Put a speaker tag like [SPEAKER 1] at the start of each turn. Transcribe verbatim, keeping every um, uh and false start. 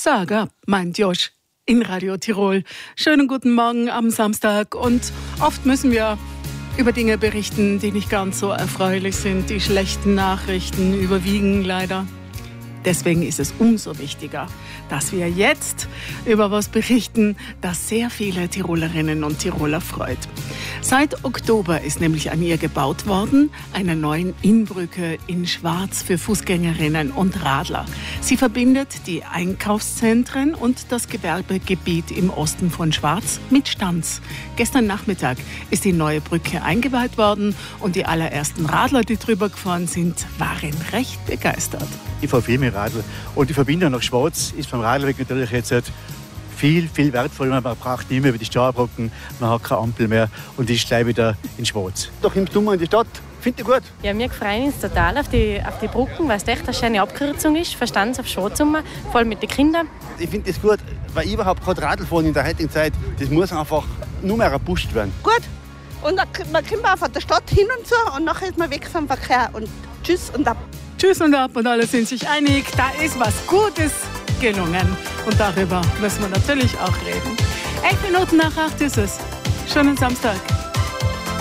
[SPEAKER 1] Sag ab, meint Josch in Radio Tirol. Schönen guten Morgen am Samstag. Und oft müssen wir über Dinge berichten, die nicht ganz so erfreulich sind. Die schlechten Nachrichten überwiegen leider. Deswegen ist es umso wichtiger, dass wir jetzt über was berichten, das sehr viele Tirolerinnen und Tiroler freut. Seit Oktober ist nämlich an ihr gebaut worden, eine neue Innenbrücke in Schwarz für Fußgängerinnen und Radler. Sie verbindet die Einkaufszentren und das Gewerbegebiet im Osten von Schwarz mit Stans. Gestern Nachmittag ist die neue Brücke eingeweiht worden und die allerersten Radler, die drüber gefahren sind, waren recht begeistert.
[SPEAKER 2] Ich fahre viel mit Radl und die Verbindung nach Schwarz ist vom Radlweg natürlich jetzt viel, viel wertvoller. Man braucht nicht mehr über die Stahlbrücken, man hat keine Ampel mehr und ist gleich wieder in Schwarz.
[SPEAKER 3] Doch im Sommer in die Stadt, finde ich gut.
[SPEAKER 4] Ja, wir freuen uns total auf die, auf die Brücken, weil es echt eine schöne Abkürzung ist, Verstands auf Schwarz, vor allem mit den Kindern.
[SPEAKER 3] Ich finde das gut, weil überhaupt gerade Radlfahren in der heutigen Zeit, das muss einfach nur mehr gepusht werden.
[SPEAKER 5] Gut. Und dann kommt man von der Stadt hin und so und nachher ist man weg vom Verkehr und tschüss und ab.
[SPEAKER 1] Tschüss und ab und alle sind sich einig, da ist was Gutes gelungen. Und darüber müssen wir natürlich auch reden. Elf Minuten nach acht ist es. Schönen Samstag.